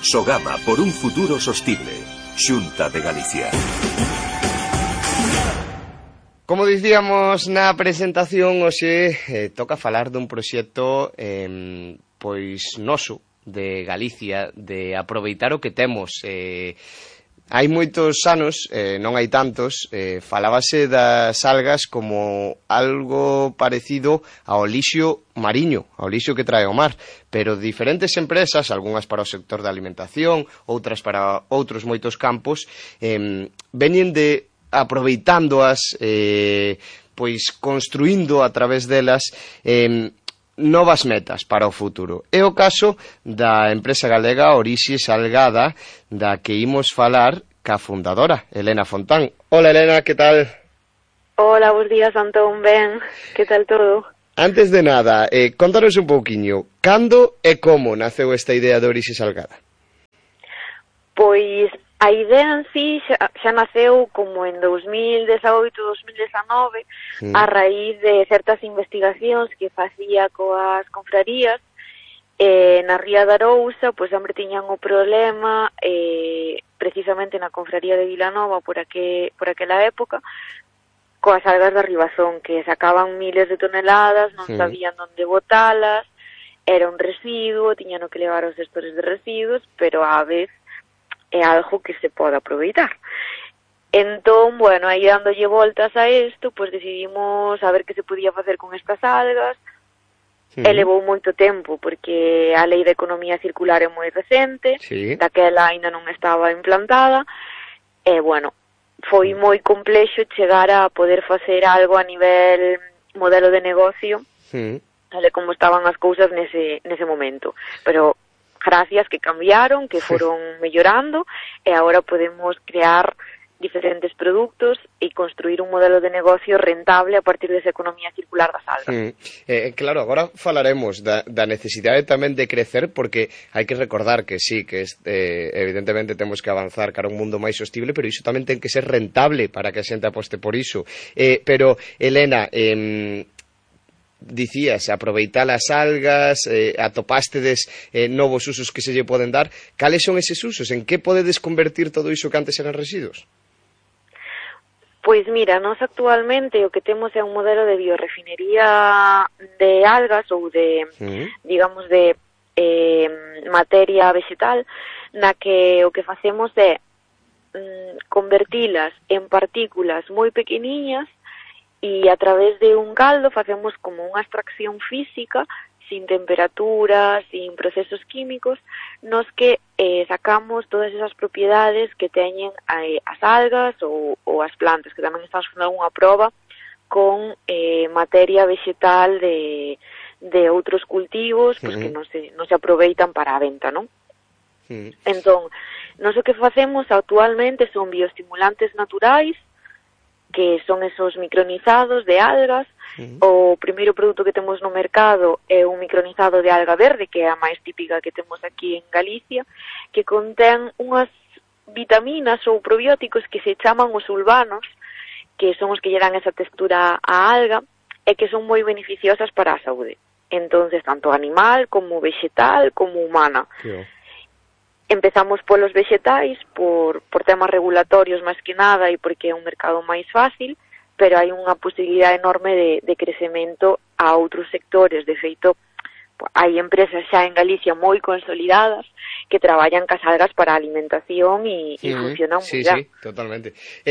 Sogama por un futuro sostible. Xunta de Galicia. Como dicíamos na presentación, hoxe toca falar dun proxecto pois noso de Galicia, de aproveitar o que temos. Hai moitos anos, non hai tantos, falábase das algas como algo parecido ao lixo mariño, ao lixo que trae o mar, pero diferentes empresas, algunhas para o sector da alimentación, outras para outros moitos campos, veñen de aproveitándoas, pois construindo a través delas novas metas para o futuro. É o caso da empresa galega Orixe Salgada, da que imos falar ca fundadora, Elena Fontán. Hola, Elena, que tal? Hola, bons días, Antón, ben, que tal todo? Antes de nada, contanos un pouquiño, cando e como naceu esta idea de Orixe Salgada? Pois a idea en sí xa naceu como en 2018-2019 a raíz de certas investigacións que facía coas confrarías. Na Ría de Arousa, pois sempre tiñan o problema, precisamente na confraría de Vilanova por aquela época, coas algas da Ribazón, que sacaban miles de toneladas, non sabían onde botalas, era un residuo, tiñan que levar aos gestores de residuos, pero á vez é algo que se pode aproveitar. Entón, bueno, aí dándolle voltas a isto, pois decidimos a ver que se podía facer con estas algas. E levou moito tempo, porque a lei de economía circular é moi recente, daquela aínda non estaba implantada, e, bueno, foi moi complexo chegar a poder facer algo a nivel modelo de negocio, tal como estaban as cousas nese momento. Pero gracias que cambiaron, que foron mellorando, e agora podemos crear diferentes produtos e construir un modelo de negocio rentable a partir desa economía circular das algas. Claro, agora falaremos da necesidade tamén de crecer, porque hai que recordar que sí, que evidentemente temos que avanzar cara a un mundo máis sostible, pero iso tamén ten que ser rentable para que a xente aposte por iso. Pero, Elena, dicías, aproveitar as algas, atopástedes novos usos que se lle poden dar. Cales son eses usos? En que podedes convertir todo iso que antes eran residuos? Pois mira, nós actualmente o que temos é un modelo de biorefinería de algas ou de, digamos, de materia vegetal, na que o que facemos é convertilas en partículas moi pequeniñas e a través de un caldo facemos como unha extracción física, sin temperatura, sin procesos químicos, nos que sacamos todas esas propiedades que teñen as algas ou as plantas, que tamén estamos facendo unha proba con materia vegetal de outros cultivos, pues, que non se aproveitan para a venta, non? Entón, nós o que facemos actualmente son bioestimulantes naturais, que son esos micronizados de algas. O primeiro produto que temos no mercado é un micronizado de alga verde, que é a máis típica que temos aquí en Galicia, que contén unhas vitaminas ou probióticos que se chaman os ulvanos, que son os que lle dan esa textura á alga, e que son moi beneficiosas para a saúde. Entonces, tanto animal, como vegetal, como humana. Empezamos polos vegetais, por temas regulatorios máis que nada, e porque é un mercado máis fácil, pero hai unha posibilidade enorme de crecemento a outros sectores. De feito, hai empresas xa en Galicia moi consolidadas que traballan cas algas para a alimentación e funcionan moi ben. Sí, totalmente.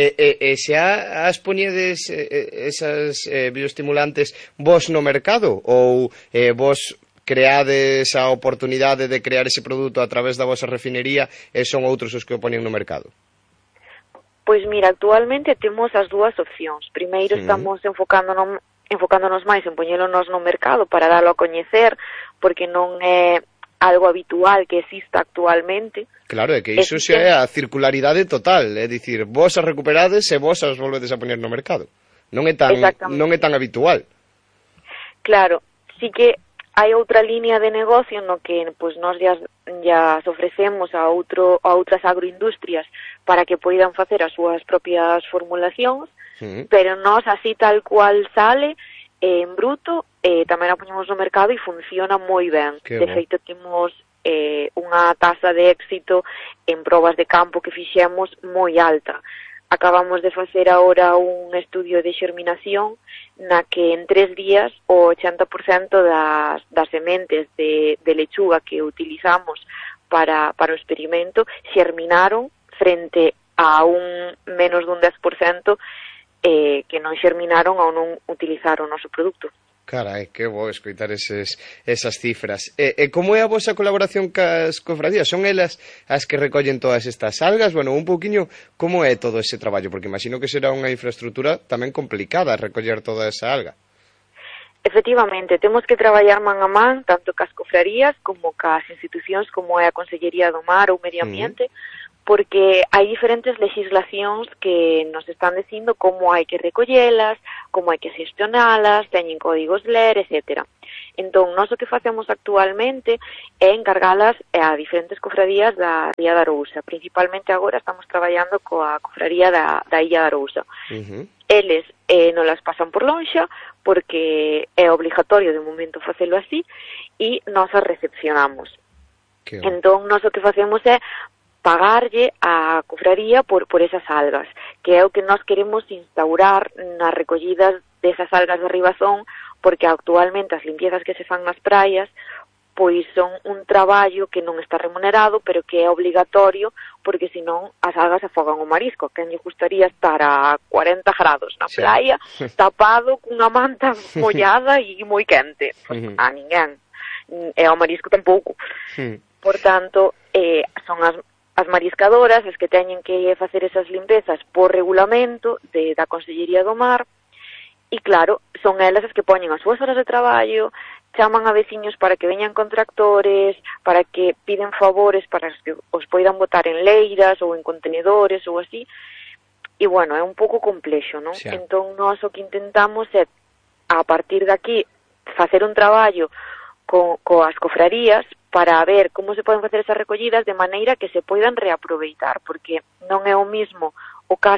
Xa as poñedes esas bioestimulantes vos no mercado, ou vos creades a oportunidade de crear ese produto a través da vosa refinería e son outros os que o poñen no mercado? Pois mira, actualmente temos as dúas opcións. Primeiro estamos enfocándonos máis en poñélonos no mercado para darlo a coñecer, porque non é algo habitual que exista actualmente. Claro, é que iso xa é a circularidade total, é dicir, vos as recuperades e vos as volvedes a poñer no mercado. Non é tan habitual. Claro, sí que hai outra línea de negocio no que pues, nós ya ofrecemos a outras agroindustrias para que poidan facer as súas propias formulacións, pero nós así tal cual sale en bruto, tamén a poñemos no mercado e funciona moi ben. De feito, temos unha unha tasa de éxito en probas de campo que fixemos moi alta. Acabamos de facer agora un estudio de xerminación na que en 3 días o 80% das sementes de lechuga que utilizamos para o experimento xerminaron frente a un menos dun 10% que non xerminaron ou non utilizaron o noso produto. Carai, que bo escoitar esas cifras. E como é a vosa colaboración cas cofradías? Son elas as que recollen todas estas algas? Bueno, un pouquiño, como é todo ese traballo? Porque imagino que será unha infraestructura tamén complicada recoller toda esa alga. Efectivamente, temos que traballar man a man, tanto cas cofradías como cas institucións como é a Consellería do Mar ou Medio Ambiente, porque hai diferentes legislacións que nos están dicindo como hai que recollelas, como hai que gestionalas, teñen códigos LER, etc. Entón, nós o que facemos actualmente é encargalas a diferentes cofradías da Ría da Arousa. Principalmente agora estamos traballando coa cofradía da Illa da Arousa. Eles non las pasan por lonxa porque é obligatorio de momento facelo así e nós as recepcionamos. Entón, nós o que facemos é pagarlle a cofradía por esas algas, que é o que nós queremos instaurar nas recollidas desas algas de Ribazón, porque actualmente as limpiezas que se fan nas praias pois son un traballo que non está remunerado, pero que é obligatorio, porque senón as algas afogan o marisco. Quen lle gustaría estar a 40 grados na praia, tapado cunha manta mollada e moi quente? A ninguén. E ao marisco tampouco. Por tanto, son as mariscadoras as que teñen que facer esas limpezas por regulamento da Consellería do Mar e, claro, son elas as que poñen as súas horas de traballo, chaman a veciños para que veñan con tractores, para que piden favores para que os poidan botar en leiras ou en contenedores ou así. E, bueno, é un pouco complexo, non? Entón, nós o que intentamos é, a partir de aquí, facer un traballo coas cofrarías para ver como se poden facer esas recollidas de maneira que se poidan reaproveitar, porque non é o mismo o cas